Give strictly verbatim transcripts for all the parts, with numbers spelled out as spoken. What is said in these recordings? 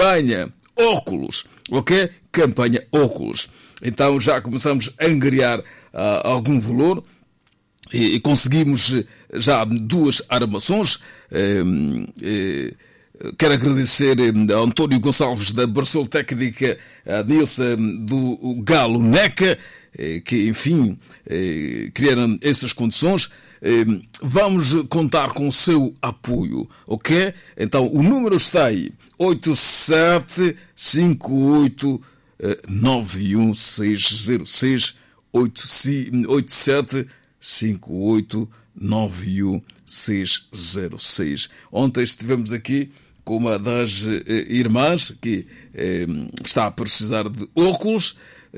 campanha óculos, ok? Campanha óculos. Então já começamos a angariar uh, algum valor e, e conseguimos já duas armações. Uh, uh, quero agradecer a António Gonçalves da Barcel Técnica, a Nilson do Galo Neca, uh, que enfim uh, criaram essas condições. Uh, vamos contar com o seu apoio, ok? Então o número está aí, oito sete cinco oito nove um seis zero seis, oito sete cinco oito nove um seis zero seis. Ontem estivemos aqui com uma das eh, irmãs que eh, está a precisar de óculos,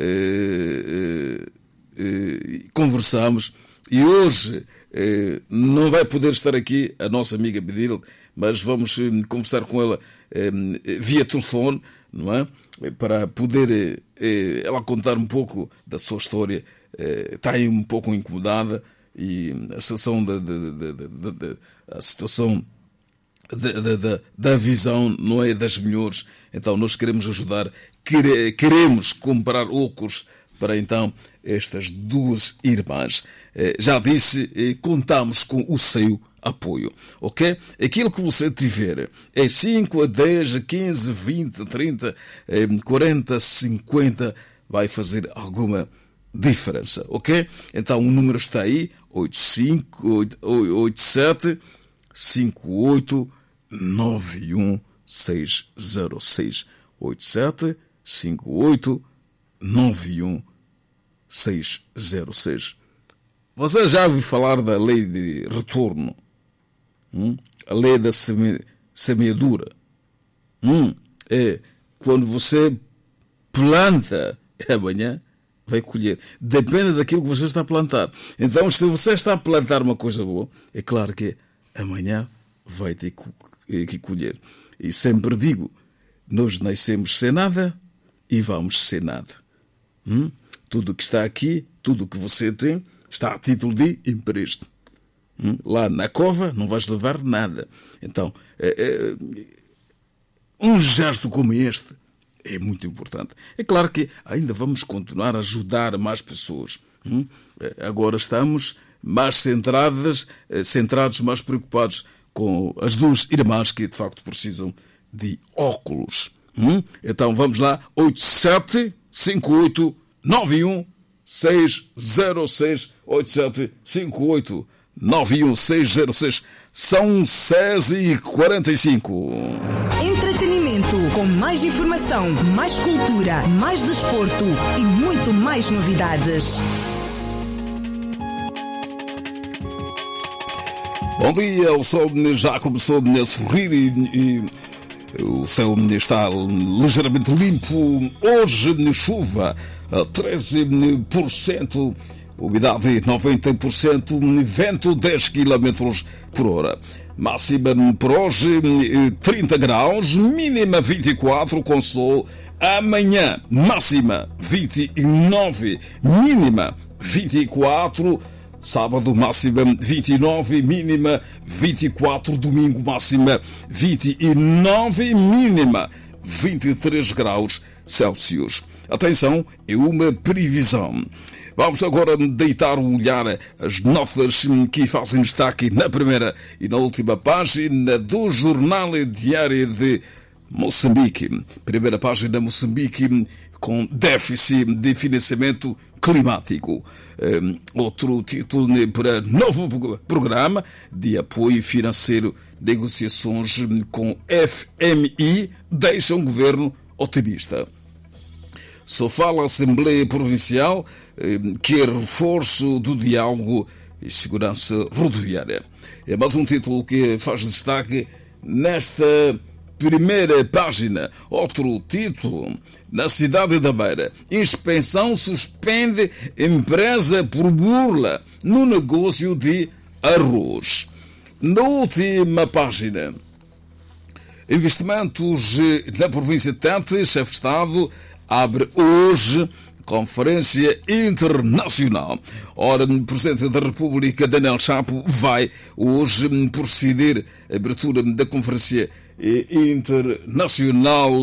eh, eh, conversamos, e hoje eh, não vai poder estar aqui a nossa amiga Bedil, mas vamos eh, conversar com ela eh, via telefone, não é? Para poder eh, ela contar um pouco da sua história. Eh, está aí um pouco incomodada, e a situação da, da, da, da, da, a situação da, da, da, da visão não é das melhores. Então nós queremos ajudar, quere, queremos comprar óculos para então estas duas irmãs. Eh, já disse, eh, contamos com o seu apoio, ok? Aquilo que você tiver é cinco, a dez, a quinze, vinte, trinta, quarenta, cinquenta, vai fazer alguma diferença, ok? Então o número está aí, oito cinco oito sete cinco oito nove um seis zero seis, oito sete cinco oito nove um seis zero seis. Você já ouviu falar da lei de retorno? Hum? A lei da seme... semeadura. Hum? É quando você planta, amanhã vai colher. Depende daquilo que você está a plantar. Então, se você está a plantar uma coisa boa, é claro que amanhã vai ter que colher. E sempre digo, nós nascemos sem nada e vamos sem nada. Hum? Tudo que está aqui, tudo que você tem, está a título de empréstimo. Hum? Lá na cova não vais levar nada. Então, é, é, um gesto como este é muito importante. É claro que ainda vamos continuar a ajudar mais pessoas. Hum? Agora estamos mais centradas, centrados, mais preocupados com as duas irmãs que de facto precisam de óculos. Hum? Então vamos lá, oito sete cinco oito nove um seis zero seis, oito sete cinco oito nove um seis zero seis. São seis e quarenta e cinco. Entretenimento com mais informação, mais cultura, mais desporto e muito mais novidades. Bom dia, o sol já começou a sorrir e, e o céu está ligeiramente limpo. Hoje, chuva a treze por cento, umidade noventa por cento, vento dez quilômetros por hora. Máxima por hoje trinta graus, mínima vinte e quatro com sol. Amanhã máxima vinte e nove, mínima vinte e quatro. Sábado máxima vinte e nove, mínima vinte e quatro. Domingo máxima vinte e nove, mínima vinte e três graus Celsius. Atenção, é uma previsão. Vamos agora deitar um olhar às notas que fazem destaque na primeira e na última página do Jornal Diário de Moçambique. Primeira página, Moçambique com déficit de financiamento climático. Um, outro título para novo programa de apoio financeiro, negociações com F M I deixam o governo otimista. Só fala a Assembleia Provincial eh, que é reforço do diálogo e segurança rodoviária. É mais um título que faz destaque nesta primeira página. Outro título, na cidade da Beira, inspeção suspende empresa por burla no negócio de arroz. Na última página, investimentos na província de Tete, chefe de Estado abre hoje conferência internacional. Ora, o Presidente da República, Daniel Chapo, vai hoje presidir a abertura da conferência internacional